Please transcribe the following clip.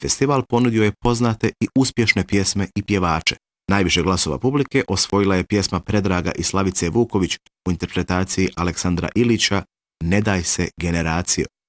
Festival ponudio je poznate i uspješne pjesme i pjevače. Najviše glasova publike osvojila je pjesma Predraga i Slavice Vuković u interpretaciji Aleksandra Ilića "Ne daj se generacijo".